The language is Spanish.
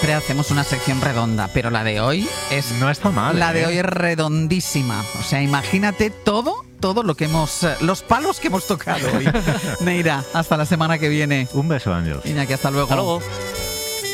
siempre hacemos una sección redonda, pero la de hoy es... No está mal. La de hoy es redondísima. O sea, imagínate todo lo que hemos... los palos que hemos tocado hoy. Neira, hasta la semana que viene. Un beso, Ángel. Iñaki, hasta luego. Hasta luego.